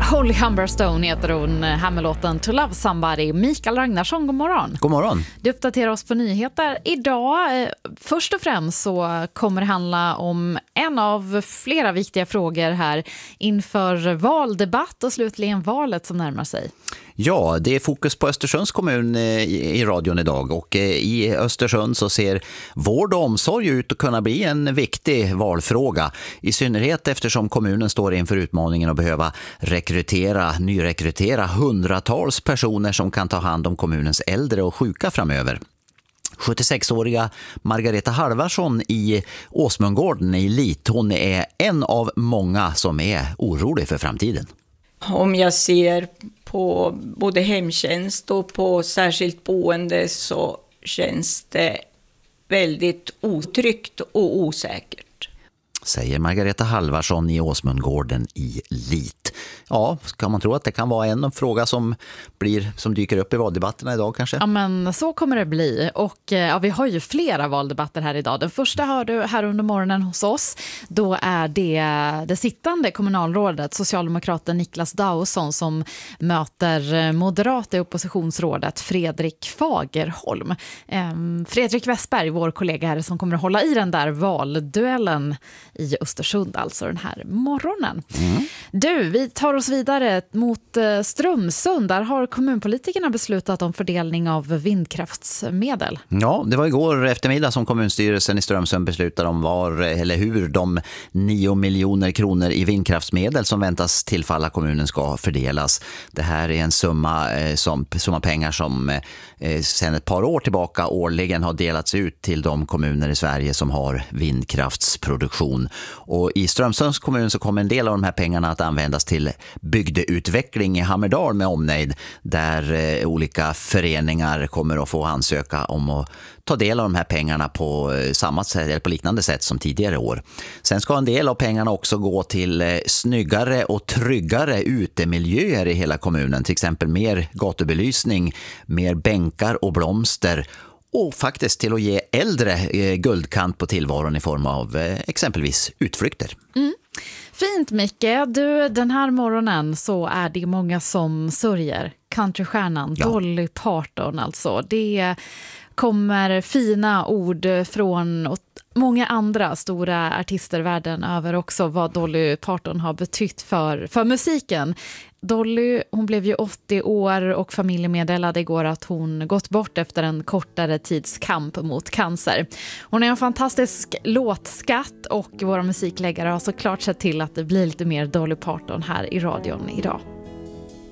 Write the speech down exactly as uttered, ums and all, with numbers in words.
Holly Humberstone heter hon, här med låten To Love Somebody. Mikael Ragnarsson, god morgon. God morgon. Du uppdaterar oss på nyheter idag. Först och främst så kommer det handla om en av flera viktiga frågor här inför valdebatt och slutligen valet som närmar sig. Ja, det är fokus på Östersunds kommun i radion idag, och i Östersund så ser vård och omsorg ut att kunna bli en viktig valfråga, i synnerhet eftersom kommunen står inför utmaningen att behöva rekrytera, nyrekrytera hundratals personer som kan ta hand om kommunens äldre och sjuka framöver. sjuttiosex-åriga Margareta Halvarsson i Åsmundgården i Lit, hon är en av många som är orolig för framtiden. Om jag ser på både hemtjänst och på särskilt boende så känns det väldigt otryggt och osäkert. Säger Margareta Halvarsson i Åsmundgården i Lit. Ja, kan man tro att det kan vara en fråga som, blir, som dyker upp i valdebatterna idag kanske? Ja, men så kommer det bli. Och ja, vi har ju flera valdebatter här idag. Den första hör du här under morgonen hos oss. Då är det det sittande kommunalrådet, socialdemokraten Niklas Dausson, som möter moderata oppositionsrådet Fredrik Fagerholm. Ehm, Fredrik Westberg, vår kollega här, som kommer att hålla i den där valduellen i Östersund, alltså den här morgonen. Mm. Du, vi tar oss vidare mot Strömsund. Där har kommunpolitikerna beslutat om fördelning av vindkraftsmedel. Ja, det var igår eftermiddag som kommunstyrelsen i Strömsund beslutade om var eller hur de nio miljoner kronor i vindkraftsmedel som väntas tillfalla kommunen ska fördelas. Det här är en summa, eh, som, summa pengar som eh, sedan ett par år tillbaka årligen har delats ut till de kommuner i Sverige som har vindkraftsproduktion. Och i Strömsunds kommun så kommer en del av de här pengarna att användas till bygdeutveckling i Hammerdal med omnejd, där eh, olika föreningar kommer att få ansöka om att ta del av de här pengarna på samma sätt, eller på liknande sätt som tidigare år. Sen ska en del av pengarna också gå till eh, snyggare och tryggare utemiljöer i hela kommunen, till exempel mer gatubelysning, mer bänkar och blomster, och faktiskt till att ge äldre eh, guldkant på tillvaron i form av eh, exempelvis utflykter. Mm. Fint, Micke. Du, den här morgonen så är det många som sörjer countrystjärnan ja. Dolly Parton alltså. Det kommer fina ord från många andra stora artister världen över också, vad Dolly Parton har betytt för, för musiken. Dolly, hon blev ju åttio år och familjen meddelade igår att hon gått bort efter en kortare tids kamp mot cancer. Hon är en fantastisk låtskatt och våra musikläggare har såklart sett till att det blir lite mer Dolly Parton här i radion idag.